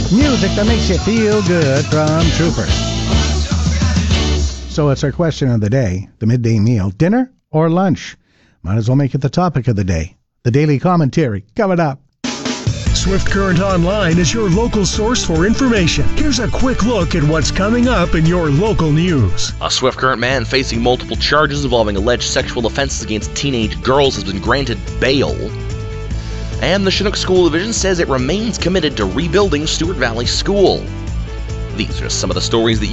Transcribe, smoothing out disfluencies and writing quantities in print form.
Music that makes you feel good from Trooper. So it's our question of the day, the midday meal, dinner or lunch? Might as well make it the topic of the day. The daily commentary coming up. Swift Current Online is your local source for information. Here's a quick look at what's coming up in your local news. A Swift Current man facing multiple charges involving alleged sexual offenses against teenage girls has been granted bail. And the Chinook School Division says it remains committed to rebuilding Stewart Valley School. These are some of the stories that